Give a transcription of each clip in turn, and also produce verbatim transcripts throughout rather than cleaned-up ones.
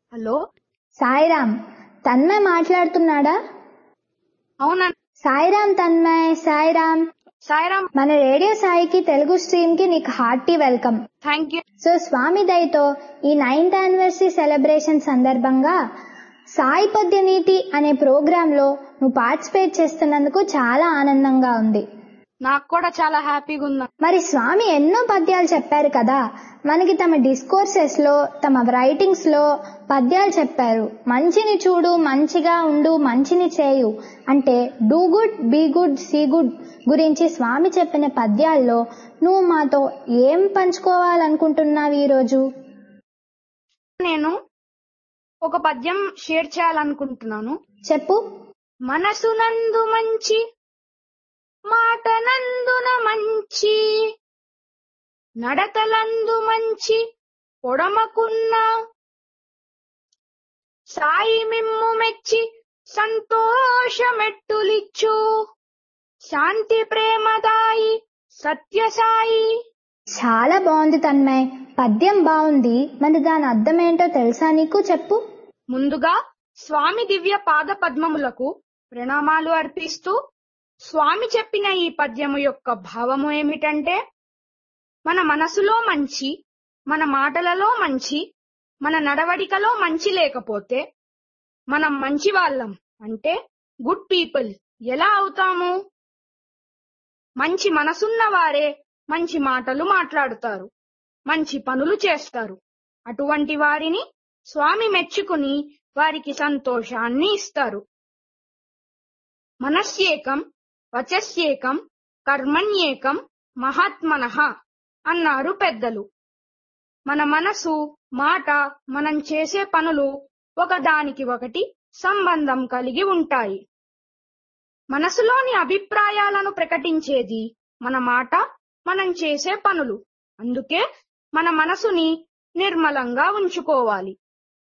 Hello, Sairam, Tanmay మాట్లాడుతున్నాడా? అవునా? సాయిరామ్ తన్మయ్. సాయిరామ్. సాయిరామ్. మన radio సాయికి తెలుగు స్ట్రీమ్ కి నీకు hearty welcome. Thank you. So స్వామి దయతో ఈ నైన్త్ యానివర్సరీ సెలబ్రేషన్ సందర్భంగా సాయి పద్యనీతి అనే ప్రోగ్రామ్ లో నువ్వు పార్టిసిపేట్ చేస్తున్నందుకు చాలా ఆనందంగా ఉంది. నాకు కూడా చాలా హ్యాపీగా ఉందా. మరి స్వామి ఎన్నో పద్యాలు చెప్పారు కదా, మనకి తమ డిస్కోర్సెస్ లో, తమ రైటింగ్స్ లో పద్యాలు చెప్పారు. మంచిని చూడు, మంచిగా ఉండు, మంచిని చేయు అంటే do good, be good, see good గురించి స్వామి చెప్పిన పద్యాల్లో నువ్వు మాతో ఏం పంచుకోవాలనుకుంటున్నావు ఈరోజు? నేను ఒక పద్యం షేర్ చేయాలనుకుంటున్నాను. చెప్పు. మనసునందు మంచి, మాటనందున మంచి, నడతలందు మంచి పొడమకున్న సాయి మిమ్ము మెచ్చి సంతోషమెట్టులిచ్చు శాంతి ప్రేమదాయి సత్యసాయి. చాలా బాగుంది తన్మయ్, పద్యం బాగుంది. మరి దాని అర్థం ఏంటో తెలుసా నీకు? చెప్పు. ముందుగా స్వామి దివ్య పాద పద్మములకు ప్రణామాలు అర్పిస్తూ, స్వామి చెప్పిన ఈ పద్యము యొక్క భావము ఏమిటంటే, మన మనసులో మంచి, మన మాటలలో మంచి, మన నడవడికలో మంచి లేకపోతే మనం మంచి వాళ్ళం అంటే గుడ్ పీపుల్ ఎలా అవుతాము? మంచి మనసున్న వారే మంచి మాటలు మాట్లాడుతారు, మంచి పనులు చేస్తారు. అటువంటి వారిని స్వామి మెచ్చుకుని వారికి సంతోషాన్ని ఇస్తారు. మనస్యేకం వచస్యేకం కర్మణ్యేకం మహాత్మనః అన్నారు పెద్దలు. మన మనసు, మాట, మనం చేసే పనులు ఒకదానికి ఒకటి సంబంధం కలిగి ఉంటాయి. మనసులోని అభిప్రాయాలను ప్రకటించేది మన మాట, మనం చేసే పనులు. అందుకే మన మనసుని నిర్మలంగా ఉంచుకోవాలి.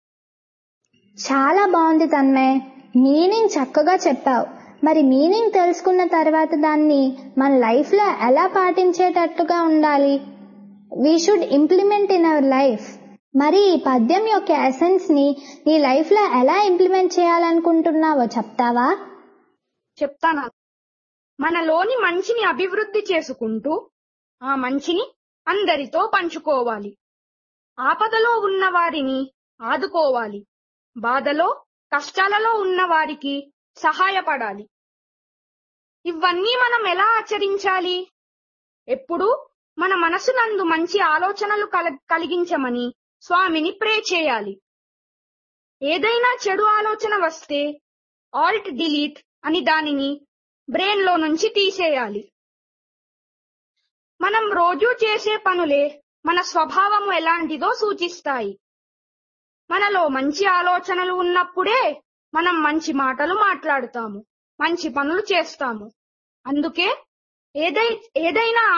చాలా బాగుంది తన్మయ్, మీనింగ్ చక్కగా చెప్పావు. మరి మీనింగ్ తెలుసుకున్న తర్వాత దాన్ని మన లైఫ్ లో ఎలా పాటించేటట్టుగా ఉండాలి? We should implement in our life. మరి ఈ పద్యం యొక్క ఎసెన్స్ ని నీ లైఫ్ లో ఎలా ఇంప్లిమెంట్ చేయాలనుకుంటున్నావో చెప్తావా? చెప్తాను. మనలోని మంచిని అభివృద్ధి చేసుకుంటూ ఆ మంచిని అందరితో పంచుకోవాలి. ఆపదలో ఉన్న వారిని ఆదుకోవాలి. బాధలో, కష్టాలలో ఉన్న వారికి సహాయపడాలి. ఇవన్నీ మనం ఎలా ఆచరించాలి? ఎప్పుడూ మన మనసునందు మంచి ఆలోచనలు కలిగించమని స్వామిని ప్రే చేయాలి. ఏదైనా చెడు ఆలోచన వస్తే ఆల్ట్ డిలీట్ అని దానిని బ్రెయిన్ లో నుంచి తీసేయాలి. మనం రోజూ చేసే పనులే మన స్వభావము ఎలాంటిదో సూచిస్తాయి. మనలో మంచి ఆలోచనలు ఉన్నప్పుడే మనం మంచి మాటలు మాట్లాడుతాము, మంచి పనులు చేస్తాము. అందుకే ఏదై ఏదైనా